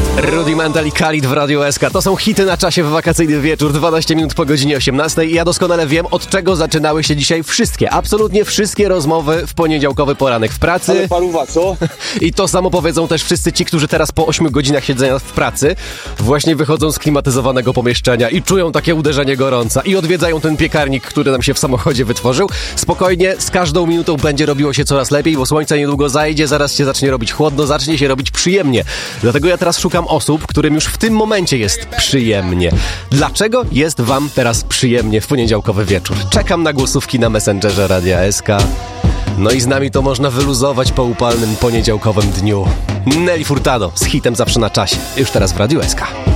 Rudimental i Khalid w Radiu SK. To są hity na czasie w wakacyjny wieczór, 12 minut po godzinie 18 i ja doskonale wiem, od czego zaczynały się dzisiaj wszystkie, absolutnie wszystkie rozmowy w poniedziałkowy poranek w pracy. Ale paruwa, co? I to samo powiedzą też wszyscy ci, którzy teraz po 8 godzinach siedzenia w pracy właśnie wychodzą z klimatyzowanego pomieszczenia i czują takie uderzenie gorąca i odwiedzają ten piekarnik, który nam się w samochodzie wytworzył. Spokojnie, z każdą minutą będzie robiło się coraz lepiej, bo słońce niedługo zajdzie, zaraz się zacznie robić chłodno, zacznie się robić przyjemnie. Dlatego ja teraz szukam osób, którym już w tym momencie jest przyjemnie. Dlaczego jest wam teraz przyjemnie w poniedziałkowy wieczór? Czekam na głosówki na Messengerze Radia SK. No i z nami to można wyluzować po upalnym poniedziałkowym dniu. Nelly Furtado z hitem Zawsze na czasie. Już teraz w Radiu SK.